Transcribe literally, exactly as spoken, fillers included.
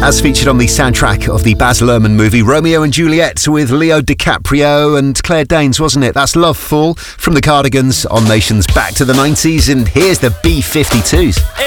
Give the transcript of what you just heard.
as featured on the soundtrack of the Baz Luhrmann movie Romeo and Juliet with Leo DiCaprio and Claire Danes, wasn't it? That's Loveful from the Cardigans on Nation's Back to the nineties, and here's the B fifty-twos.